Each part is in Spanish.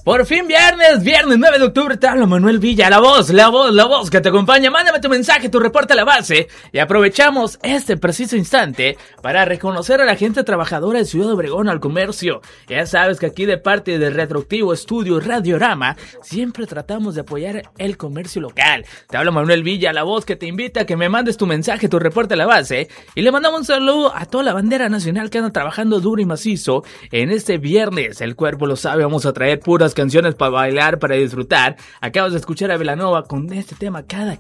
Por fin viernes 9 de octubre, te habla Manuel Villa, la voz que te acompaña. Mándame tu mensaje, tu reporte a la base y aprovechamos este preciso instante para reconocer a la gente trabajadora de Ciudad Obregón, al comercio. Ya sabes que aquí de parte de Retroactivo Estudio Radiorama siempre tratamos de apoyar el comercio local. Te habla Manuel Villa, la voz que te invita a que me mandes tu mensaje, tu reporte a la base y le mandamos un saludo a toda la bandera nacional que anda trabajando duro y macizo en este viernes. El cuerpo lo sabe, vamos a traer puras canciones para bailar, para disfrutar. Acabas de escuchar a Belanova con este tema cada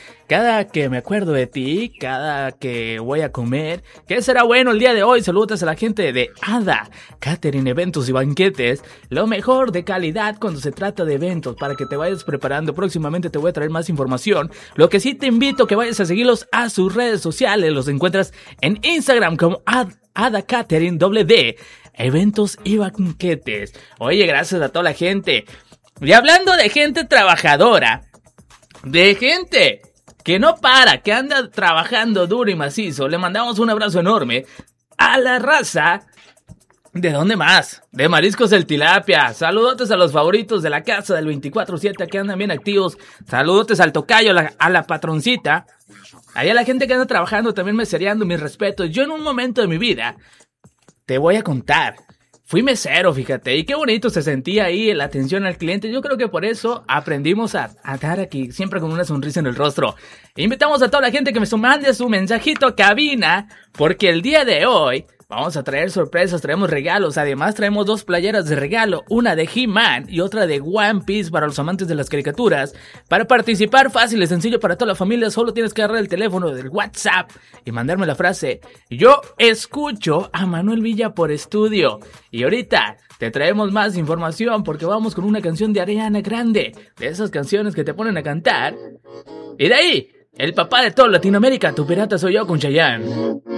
que me acuerdo de ti, cada que voy a comer. ¿Qué será bueno el día de hoy? Saludos a la gente de ADA Catering, Eventos y Banquetes. Lo mejor de calidad cuando se trata de eventos, para que te vayas preparando. Próximamente te voy a traer más información. Lo que sí te invito que vayas a seguirlos a sus redes sociales. Los encuentras en Instagram como ADA Catering WD Eventos y Banquetes. Oye, gracias a toda la gente. Y hablando de gente trabajadora, de gente que no para, que anda trabajando duro y macizo, le mandamos un abrazo enorme a la raza. ¿De dónde más? De Mariscos del Tilapia. Saludotes a los favoritos de la casa del 24/7 que andan bien activos. Saludotes al tocayo, a la patroncita. Allá la gente que anda trabajando también mesereando, mis respetos. Yo en un momento de mi vida te voy a contar. Fui mesero, fíjate, y qué bonito se sentía ahí la atención al cliente. Yo creo que por eso aprendimos a dar aquí, siempre con una sonrisa en el rostro. Invitamos a toda la gente que me mande su mensajito a cabina, porque el día de hoy vamos a traer sorpresas, traemos regalos. Además traemos 2 playeras de regalo, una de He-Man y otra de One Piece para los amantes de las caricaturas. Para participar, fácil y sencillo para toda la familia, solo tienes que agarrar el teléfono del WhatsApp y mandarme la frase: yo escucho a Manuel Villa por estudio. Y ahorita te traemos más información porque vamos con una canción de Ariana Grande, de esas canciones que te ponen a cantar. Y de ahí, el papá de toda Latinoamérica, tu pirata soy yo con Chayanne.